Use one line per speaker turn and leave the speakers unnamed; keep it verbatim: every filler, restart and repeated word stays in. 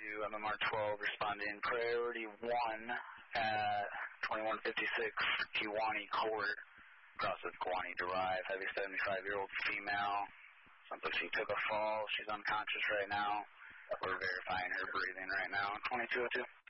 two, M M R twelve responding. Priority one at twenty-one fifty-six Kewanee Court. Across with Kewanee Drive. Heavy seventy-five-year-old female. Sounds like she took a fall. She's unconscious right now. We're verifying her breathing right now. twenty-two oh two.